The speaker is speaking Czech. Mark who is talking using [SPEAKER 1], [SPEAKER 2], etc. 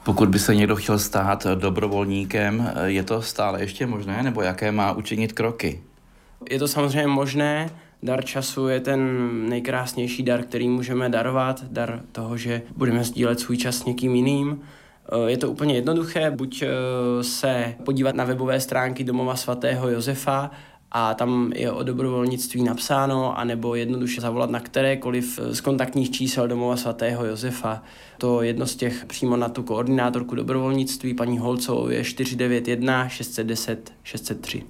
[SPEAKER 1] Pokud by se někdo chtěl stát dobrovolníkem, je to stále ještě možné, nebo jaké má učinit kroky?
[SPEAKER 2] Je to samozřejmě možné. Dar času je ten nejkrásnější dar, který můžeme darovat. Dar toho, že budeme sdílet svůj čas s někým jiným. Je to úplně jednoduché, buď se podívat na webové stránky Domova svatého Josefa a tam je o dobrovolnictví napsáno, anebo jednoduše zavolat na kterékoliv z kontaktních čísel Domova svatého Josefa. To jedno z těch přímo na tu koordinátorku dobrovolnictví, paní Holcovou, je 491 610 603.